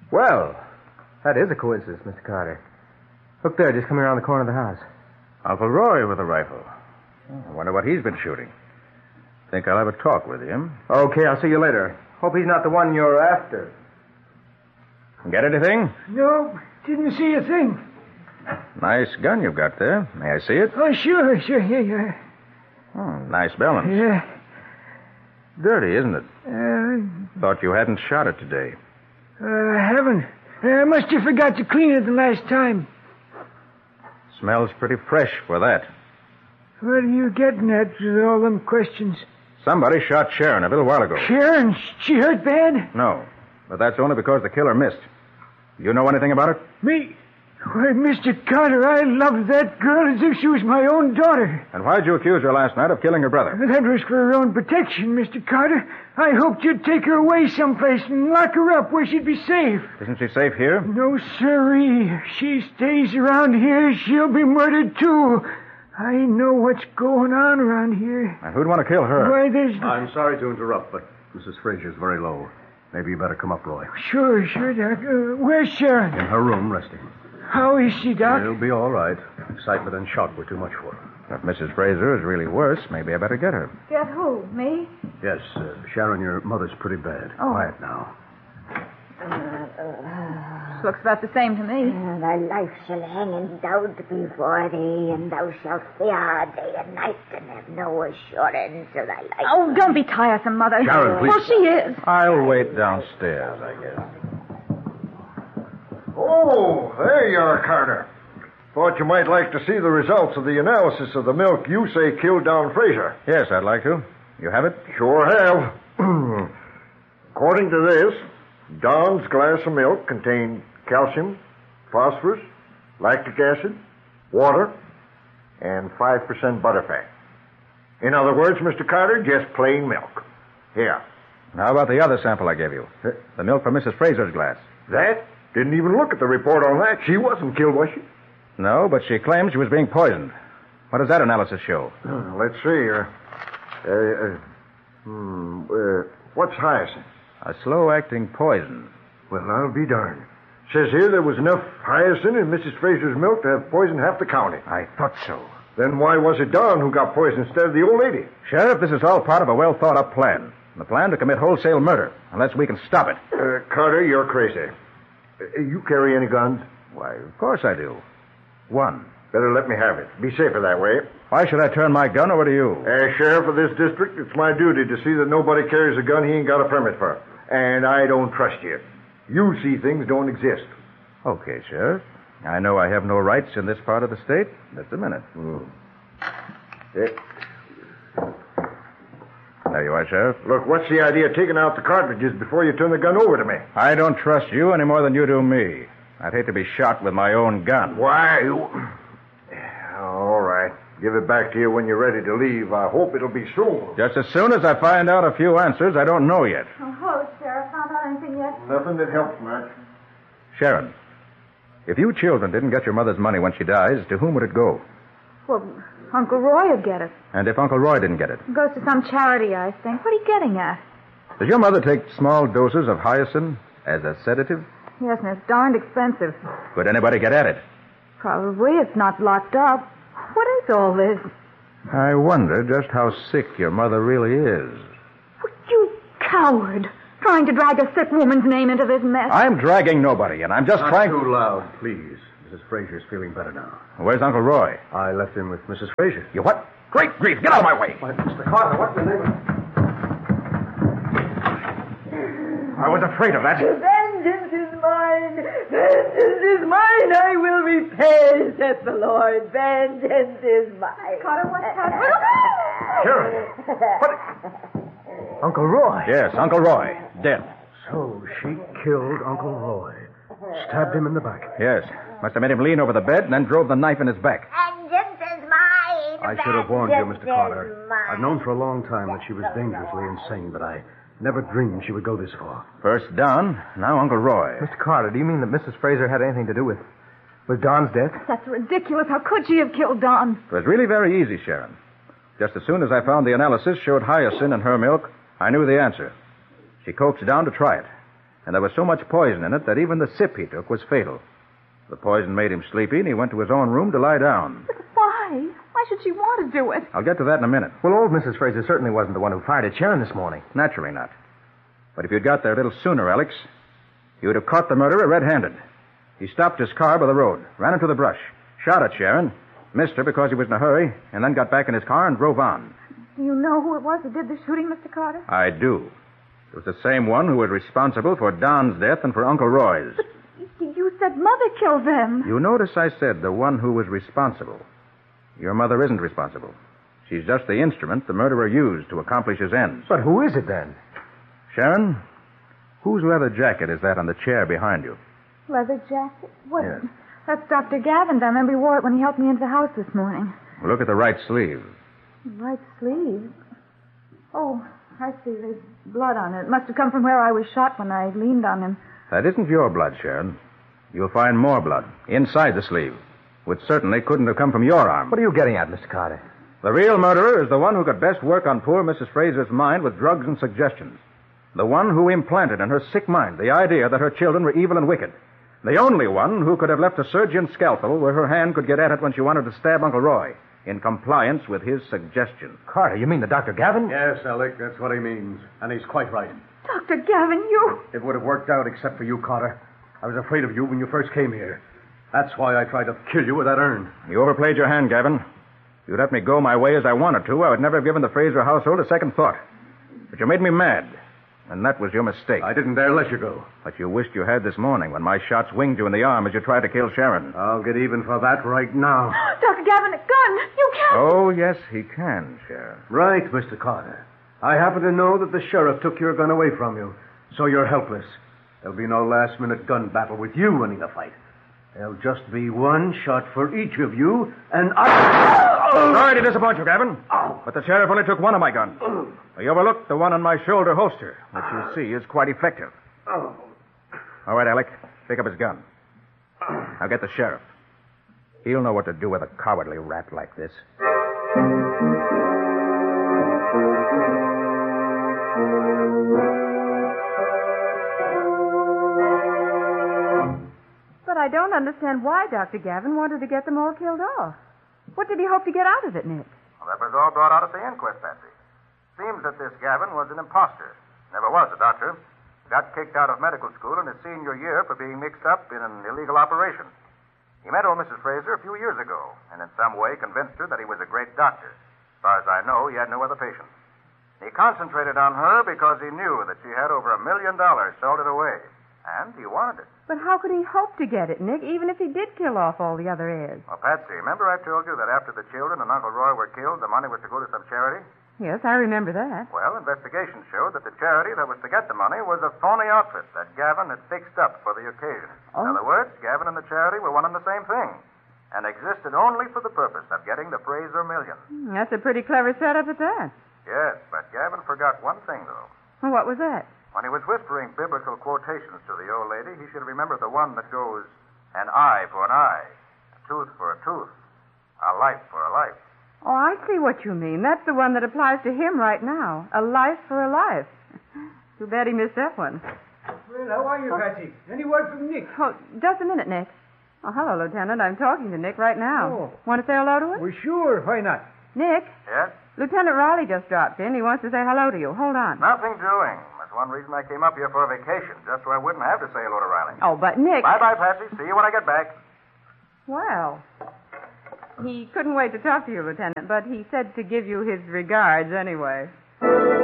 Well, that is a coincidence, Mr. Carter. Look there, just coming around the corner of the house. Uncle Roy with a rifle. I wonder what he's been shooting. Think I'll have a talk with him. Okay, I'll see you later. Hope he's not the one you're after. Get anything? No, didn't see a thing. Nice gun you've got there. May I see it? Oh, sure. Here you are. Oh, nice balance. Yeah. Dirty, isn't it? Thought you hadn't shot it today. I haven't. I must have forgot to clean it the last time. Smells pretty fresh for that. What are you getting at with all them questions? Somebody shot Sharon a little while ago. Sharon? She hurt bad? No, but that's only because the killer missed. You know anything about it? Me? Why, Mr. Carter, I loved that girl as if she was my own daughter. And why'd you accuse her last night of killing her brother? That was for her own protection, Mr. Carter. I hoped you'd take her away someplace and lock her up where she'd be safe. Isn't she safe here? No, sirree. If she stays around here, she'll be murdered, too. I know what's going on around here. And who'd want to kill her? Why, there's... I'm sorry to interrupt, but Mrs. Frazier's very low. Maybe you better come up, Roy. Sure, Doc. Where's Sharon? In her room, resting. How is she, Doc? She'll be all right. Excitement and shock were too much for her. If Mrs. Fraser is really worse, maybe I better get her. Get who? Me? Yes, Sharon, your mother's pretty bad. Oh. Quiet now. Looks about the same to me. Thy life shall hang in doubt before thee, and thou shalt fear day and night, and have no assurance of thy life. Oh, don't be tiresome, Mother. Sharon, please. Well, she is. I'll wait downstairs, I guess. Oh, there you are, Carter. Thought you might like to see the results of the analysis of the milk you say killed Don Fraser. Yes, I'd like to. You have it? Sure have. According to this, Don's glass of milk contained calcium, phosphorus, lactic acid, water, and 5% butterfat. In other words, Mr. Carter, just plain milk. Here. How about the other sample I gave you? The milk from Mrs. Fraser's glass. That? Didn't even look at the report on that. She wasn't killed, was she? No, but she claims she was being poisoned. What does that analysis show? Let's see. What's hyacinth? A slow-acting poison. Well, I'll be darned. Says here there was enough hyacinth in Mrs. Fraser's milk to have poisoned half the county. I thought so. Then why was it Don who got poisoned instead of the old lady? Sheriff, this is all part of a well-thought-up plan. The plan to commit wholesale murder, unless we can stop it. Carter, you're crazy. You carry any guns? Why, of course I do. One. Better let me have it. Be safer that way. Why should I turn my gun over to you? As sheriff of this district, it's my duty to see that nobody carries a gun he ain't got a permit for. And I don't trust you. You see things don't exist. Okay, Sheriff. I know I have no rights in this part of the state. Just a minute. There you are, Sheriff. Look, what's the idea of taking out the cartridges before you turn the gun over to me? I don't trust you any more than you do me. I'd hate to be shot with my own gun. Why? All right. Give it back to you when you're ready to leave. I hope it'll be soon. Just as soon as I find out a few answers I don't know yet. Oh, hello, Sheriff. Found out anything yet? Nothing that helps much. Sharon, if you children didn't get your mother's money when she dies, to whom would it go? Well, Uncle Roy would get it. And if Uncle Roy didn't get it? It goes to some charity, I think. What are you getting at? Does your mother take small doses of hyacinth as a sedative? Yes, and it's darned expensive. Could anybody get at it? Probably. It's not locked up. What is all this? I wonder just how sick your mother really is. You coward. Trying to drag a sick woman's name into this mess. I'm dragging nobody, and I'm just trying... Not too loud, please. Mrs. Frazier's feeling better now. Where's Uncle Roy? I left him with Mrs. Frazier. You what? Great grief, get out of my way! Why, Mr. Carter, what's the name of... I was afraid of that. Vengeance is mine. Vengeance is mine. I will repay, saith the Lord. Vengeance is mine. Carter, what's happening? Sharon, what? Uncle Roy. Yes, Uncle Roy. Dead. So she killed Uncle Roy. Stabbed him in the back. Yes. Must have made him lean over the bed and then drove the knife in his back. Vengeance is mine. I should have warned you, Mr. Vengeance Carter. is mine. I've known for a long time that she was dangerously insane, but I never dreamed she would go this far. First Don, now Uncle Roy. Mr. Carter, do you mean that Mrs. Fraser had anything to do with Don's death? That's ridiculous. How could she have killed Don? It was really very easy, Sharon. Just as soon as I found the analysis showed hyacinth in her milk, I knew the answer. She coaxed Don to try it. and there was so much poison in it that even the sip he took was fatal. The poison made him sleepy, and he went to his own room to lie down. But why? Why should she want to do it? I'll get to that in a minute. Well, old Mrs. Fraser certainly wasn't the one who fired at Sharon this morning. Naturally not. But if you'd got there a little sooner, Alex, you would have caught the murderer red-handed. He stopped his car by the road, ran into the brush, shot at Sharon, missed her because he was in a hurry, and then got back in his car and drove on. Do you know who it was who did the shooting, Mr. Carter? I do. It was the same one who was responsible for Don's death and for Uncle Roy's. But you said Mother killed them. You notice I said the one who was responsible. Your mother isn't responsible. She's just the instrument the murderer used to accomplish his ends. But who is it then? Sharon, whose leather jacket is that on the chair behind you? Leather jacket? What? Yes. That's Dr. Gavin's. I remember he wore it when he helped me into the house this morning. Look at the right sleeve. Right sleeve? Oh, I see. There's blood on it. It must have come from where I was shot when I leaned on him. That isn't your blood, Sharon. You'll find more blood inside the sleeve, which certainly couldn't have come from your arm. What are you getting at, Mr. Carter? The real murderer is the one who could best work on poor Mrs. Fraser's mind with drugs and suggestions. The one who implanted in her sick mind the idea that her children were evil and wicked. The only one who could have left a surgeon's scalpel where her hand could get at it when she wanted to stab Uncle Roy, in compliance with his suggestion. Carter, you mean the Dr. Gavin? Yes, Alec, that's what he means. And he's quite right. Dr. Gavin, you... It would have worked out except for you, Carter. I was afraid of you when you first came here. That's why I tried to kill you with that urn. You overplayed your hand, Gavin. If you'd let me go my way as I wanted to, I would never have given the Fraser household a second thought. But you made me mad. And that was your mistake. I didn't dare let you go. But you wished you had this morning when my shots winged you in the arm as you tried to kill Sharon. I'll get even for that right now. Dr. Gavin, a gun! You can't... Oh, yes, he can, Sharon. Right, Mr. Carter. I happen to know that the sheriff took your gun away from you, so you're helpless. There'll be no last-minute gun battle with you winning the fight. There'll just be one shot for each of you, and I... Sorry to disappoint you, Gavin, but the sheriff only took one of my guns. He overlooked the one on my shoulder holster, which you see is quite effective. All right, Alec, pick up his gun. I'll get the sheriff. He'll know what to do with a cowardly rat like this. But I don't understand why Dr. Gavin wanted to get them all killed off. What did he hope to get out of it, Nick? Well, that was all brought out at the inquest, Patsy. Seems that this Gavin was an imposter. Never was a doctor. Got kicked out of medical school in his senior year for being mixed up in an illegal operation. He met old Mrs. Fraser a few years ago, and in some way convinced her that he was a great doctor. As far as I know, he had no other patients. He concentrated on her because he knew that she had over $1 million salted away. And he wanted it. But how could he hope to get it, Nick, even if he did kill off all the other heirs? Well, Patsy, remember I told you that after the children and Uncle Roy were killed, the money was to go to some charity? Yes, I remember that. Well, investigation showed that the charity that was to get the money was a phony outfit that Gavin had fixed up for the occasion. Oh. In other words, Gavin and the charity were one and the same thing, and existed only for the purpose of getting the Fraser million. That's a pretty clever setup at that. Yes, but Gavin forgot one thing, though. Well, what was that? When he was whispering biblical quotations to the old lady, he should remember the one that goes, an eye for an eye, a tooth for a tooth, a life for a life. Oh, I see what you mean. That's the one that applies to him right now. A life for a life. Too bad he missed that one. Well, how are you, Patsy? Any word from Nick? Oh, just a minute, Nick. Oh, hello, Lieutenant. I'm talking to Nick right now. Oh. Want to say hello to him? Well, sure. Why not? Nick, Yes? Lieutenant Riley just dropped in. He wants to say hello to you. Hold on. Nothing doing. That's one reason I came up here for a vacation, just so I wouldn't have to say hello to Riley. Oh, but Nick... Bye-bye, Patsy. See you when I get back. Well, he couldn't wait to talk to you, Lieutenant, but he said to give you his regards anyway.